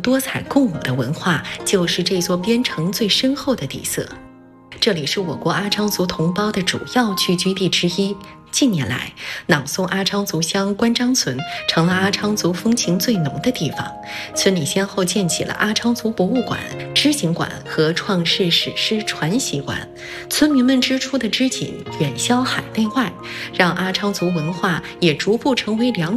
多彩共舞的文化就是这座边城最深厚的底色。这里是我国阿昌族同胞的主要聚居地之一。近年来，朗松阿昌族乡关张村成了阿昌族风情最浓的地方。村里先后建起了阿昌族博物馆、织锦馆和创世史诗传习馆。村民们织出的织锦远销海内外，让阿昌族文化也逐步成为良